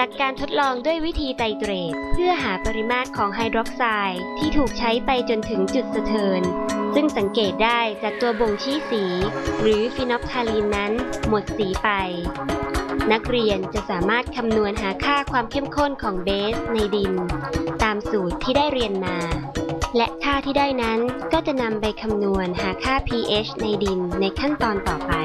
จากการทดลองด้วยวิธีไตรเตรตเพื่อหาปริมาตรของไฮดรอกไซด์ที่ถูกใช้ไปจนถึงจุดสะเทินซึ่งสังเกตได้จากตัวบ่งชี้สีหรือฟีนอลฟทาลีนนั้นหมดสีไปนักเรียนจะสามารถคำนวณหาค่าความเข้มข้นของเบสในดินตามสูตรที่ได้เรียนมาและค่าที่ได้นั้นก็จะนำไปคำนวณหาค่า pH ในดินในขั้นตอนต่อไป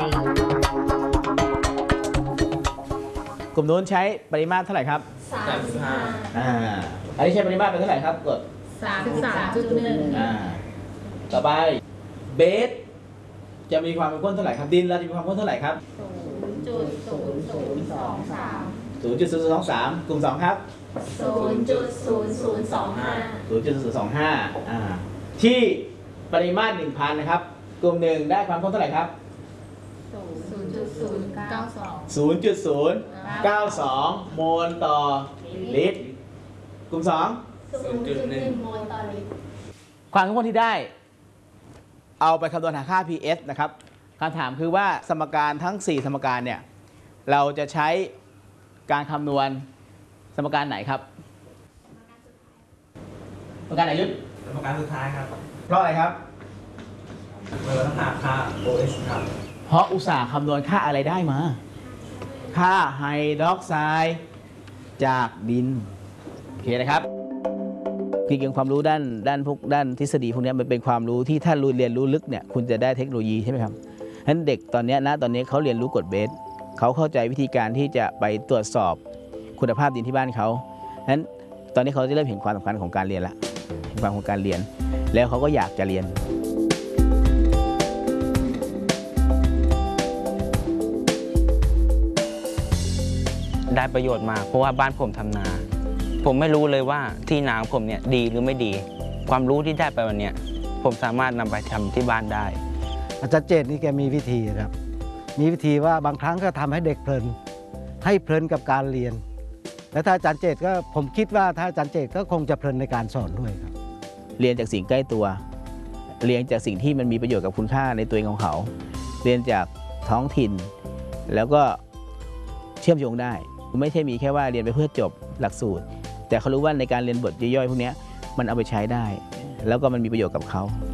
กลุ่มนู้นใช้ปริมาตรเท่าไหร่ครับ35อันนี้ใช้ปริมาตรเป็นเท่าไหร่ครับกด 33.1 ต่อไปเบสจะมีความเข้มข้นเท่าไหร่ครับดินเราจะมีความเข้มข้นเท่าไหร่ครับ 0.0023 กลุ่ม2ครับ 0.0025 ที่ปริมาตร 1,000 นะครับกลุ่ม1ได้ความเข้มข้นเท่าไหร่ครับ 0.092 โมลต่อลิตรกลุ่ม2 0.1 โมลต่อลิตรความเข้มข้นที่ได้เอาไปคำนวณหาค่า pH นะครับคำถามคือว่าสมการทั้ง4สมการเนี่ยเราจะใช้การคำนวณสมการไหนครับสมการไหนยุทธสมการสุดท้ายครับเพราะอะไรครับเราต้องหาค่า OH ครับเพราะอุตสาห์คำนวณค่าอะไรได้มาค่าไฮดรอกไซด์จากดินโอเคนะครับจริงๆความรู้ด้านทฤษฎีพวกนี้มันเป็นความรู้ที่ถ้าเรียนรู้ลึกเนี่ยคุณจะได้เทคโนโลยีใช่ไหมครับฉะนั้นเด็กตอนนี้เขาเรียนรู้กฎเบสเขาเข้าใจวิธีการที่จะไปตรวจสอบคุณภาพดินที่บ้านเขาฉะนั้นตอนนี้เขาจะเริ่มเห็นความสำคัญของการเรียนละเห็นความของการเรียนแล้วเขาก็อยากจะเรียนได้ประโยชน์มากเพราะว่าบ้านผมทำนาผมไม่รู้เลยว่าที่นาของผมเนี่ยดีหรือไม่ดีความรู้ที่ได้ไปวันนี้ผมสามารถนำไปทำที่บ้านได้อาจารย์เจตนี่แกมีวิธีครับมีวิธีว่าบางครั้งก็ทำให้เด็กเพลินให้เพลินกับการเรียนและถ้าอาจารย์เจตก็ผมคิดว่าถ้าอาจารย์เจตก็คงจะเพลินในการสอนด้วยครับเรียนจากสิ่งใกล้ตัวเรียนจากสิ่งที่มันมีประโยชน์กับคุณค่าในตัวเองของเขาเรียนจากท้องถิ่นแล้วก็เชื่อมโยงได้ไม่ใช่มีแค่ว่าเรียนไปเพื่อจบหลักสูตรแต่เขารู้ว่าในการเรียนบทย่อยๆพวกนี้มันเอาไปใช้ได้แล้วก็มันมีประโยชน์กับเขา